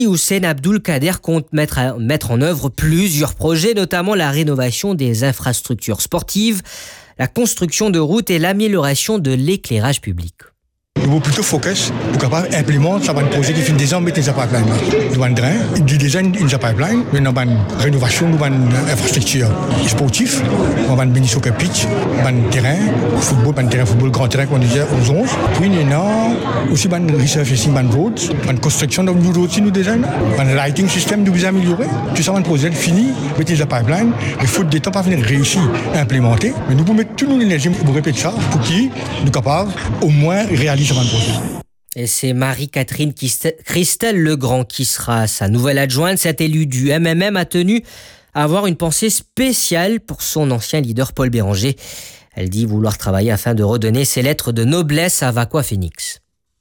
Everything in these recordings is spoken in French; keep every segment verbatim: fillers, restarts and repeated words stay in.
Hussein Abdul Kader compte mettre, à, mettre en œuvre plusieurs projets, notamment la rénovation des infrastructures sportives, la construction de routes et l'amélioration de l'éclairage public. Nous devons plutôt focus pour capable implémenter ça va un projet qui finit déjà mettre les pipeline. Nous avons drain, du design in the pipeline, nous avons une rénovation, nous avons une infrastructure sportive, nous avons une bénéfice pitch, nous avons un terrain, football, un terrain football grand terrain qu'on disait aux onze. Puis nous avons aussi une resurfacing, une road, une construction de new roads aussi nous design, un lighting system nous améliorer. Tout ça va un projet fini, mettre les pipeline, il faut des temps pas venir réussir à implémenter, mais nous pouvons mettre toute notre énergie pour répéter ça, pour qu'ils nous capables au moins réaliser. Et c'est Marie-Catherine Christelle Legrand qui sera sa nouvelle adjointe. Cette élue du M M M a tenu à avoir une pensée spéciale pour son ancien leader Paul Béranger. Elle dit vouloir travailler afin de redonner ses lettres de noblesse à Vakwa Phoenix.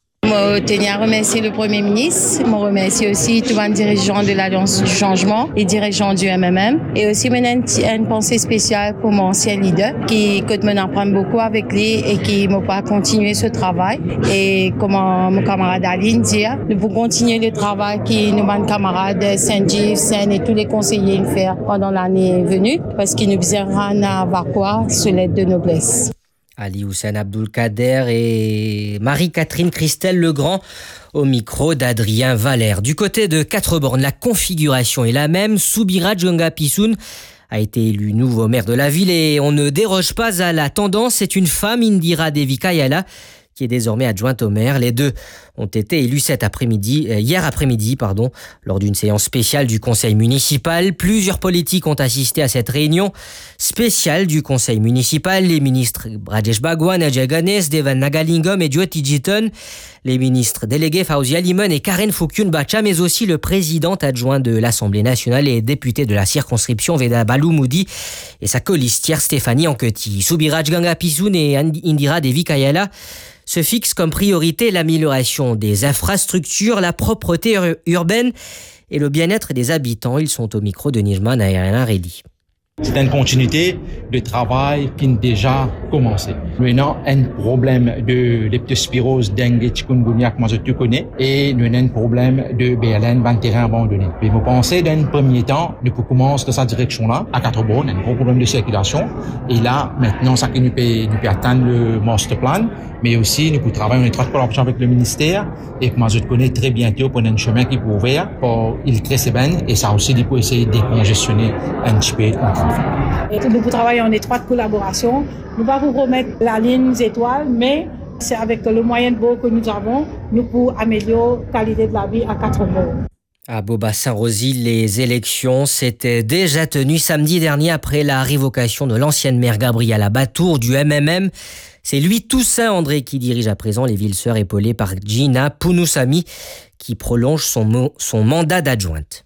Je tenais à remercier le Premier ministre, je remercie aussi tous les dirigeants de l'Alliance du Changement, les dirigeants du M M M, et aussi une, une pensée spéciale pour mon ancien leader qui m'apprend beaucoup avec lui et qui m'a pas continué ce travail. Et comme mon camarade Aline dit, nous pouvons continuer le travail que nos camarades Sanjeev, Sen et tous les conseillers faire pendant l'année venue, parce qu'ils nous viendront à Vakwa sous l'aide de noblesse. Ali Hussein Abdul Kader et Marie-Catherine Christelle Legrand au micro d'Adrien Valère. Du côté de Quatre-Bornes, la configuration est la même. Soubiraj Gangapisoun a été élu nouveau maire de la ville et on ne déroge pas à la tendance. C'est une femme, Indira Devi Kayala, qui est désormais adjointe au maire. Les deux ont été élus cet après-midi, euh, hier après-midi, pardon, lors d'une séance spéciale du conseil municipal. Plusieurs politiques ont assisté à cette réunion spéciale du conseil municipal. Les ministres Brajesh Bhagwan, Ajay Ganesh, Devan Nagalingam et Jyoti Jiton, les ministres délégués Fauzia Limon et Karen Foukyun Bacha, mais aussi le président adjoint de l'Assemblée nationale et député de la circonscription Veda Balou Moudi et sa colistière Stéphanie Anketi. Soubiraj Gangapisoun et Indira Devi Kayala se fixent comme priorité l'amélioration des infrastructures, la propreté ur- urbaine et le bien-être des habitants. Ils sont au micro de Nijman Ayana Reddy. C'est une continuité de travail qui a déjà commencé. Nous avons un problème de leptospirose, dengue, chikungunya, que moi je te connais, et nous avons un problème de B L N, ban terrain abandonné. Et vous pensez, dans un premier temps, nous pouvons commencer dans cette direction-là, à Quatre-Bornes, un gros problème de circulation. Et là, maintenant, ça que nous peut, nous peut atteindre le master plan, mais aussi, nous pouvons travailler en étroite collaboration avec le ministère, et que moi je te connais très bientôt pour un chemin qui peut ouvrir pour il crée ses bennes, et ça aussi, nous pouvons essayer de décongestionner un petit peu. Et nous pouvons travailler en étroite collaboration. Nous ne pouvons pas vous promettre la ligne étoile, mais c'est avec le moyen de bord que nous avons, nous pouvons améliorer la qualité de la vie à Quatre-Bornes. À Boba-Saint-Rosy, les élections s'étaient déjà tenues samedi dernier après la révocation de l'ancienne maire Gabriela Batour du M M M. C'est lui, Toussaint André, qui dirige à présent les Villes-Sœurs, épaulé par Gina Pounousami, qui prolonge son, mo- son mandat d'adjointe.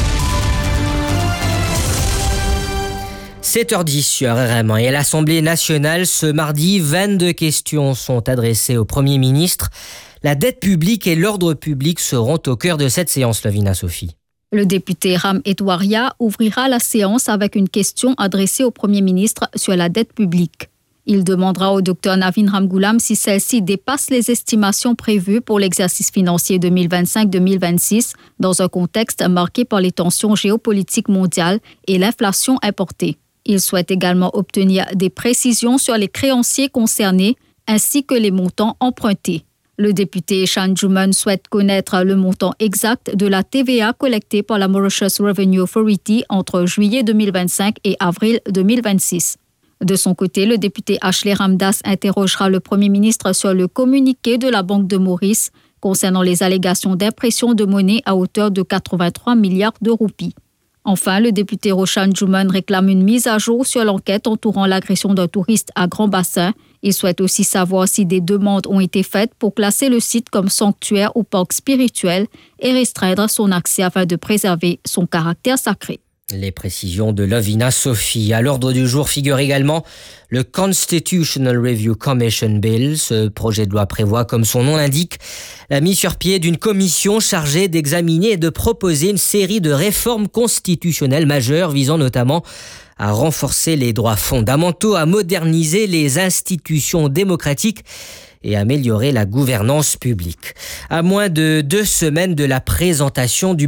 sept heures dix sur R M un et à l'Assemblée nationale, ce mardi, vingt-deux questions sont adressées au Premier ministre. La dette publique et l'ordre public seront au cœur de cette séance, Lavina Sophie. Le député Ram Etwaria ouvrira la séance avec une question adressée au Premier ministre sur la dette publique. Il demandera au docteur Navin Ramgoolam si celle-ci dépasse les estimations prévues pour l'exercice financier deux mille vingt-cinq deux mille vingt-six dans un contexte marqué par les tensions géopolitiques mondiales et l'inflation importée. Il souhaite également obtenir des précisions sur les créanciers concernés ainsi que les montants empruntés. Le député Shan Juman souhaite connaître le montant exact de la T V A collectée par la Mauritius Revenue Authority entre juillet deux mille vingt-cinq et avril deux mille vingt-six. De son côté, le député Ashley Ramdas interrogera le Premier ministre sur le communiqué de la Banque de Maurice concernant les allégations d'impression de monnaie à hauteur de quatre-vingt-trois milliards de roupies. Enfin, le député Roshan Juman réclame une mise à jour sur l'enquête entourant l'agression d'un touriste à Grand Bassin. Il souhaite aussi savoir si des demandes ont été faites pour classer le site comme sanctuaire ou parc spirituel et restreindre son accès afin de préserver son caractère sacré. Les précisions de Lavina Sophie. À l'ordre du jour figure également le Constitutional Review Commission Bill. Ce projet de loi prévoit, comme son nom l'indique, la mise sur pied d'une commission chargée d'examiner et de proposer une série de réformes constitutionnelles majeures visant notamment à renforcer les droits fondamentaux, à moderniser les institutions démocratiques et améliorer la gouvernance publique. À moins de deux semaines de la présentation du